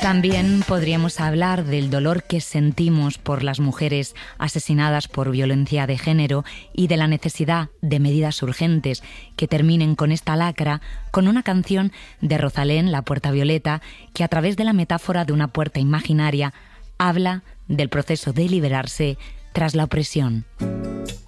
También podríamos hablar del dolor que sentimos por las mujeres asesinadas por violencia de género y de la necesidad de medidas urgentes que terminen con esta lacra, con una canción de Rosalén, La Puerta Violeta, que a través de la metáfora de una puerta imaginaria habla del proceso de liberarse tras la opresión.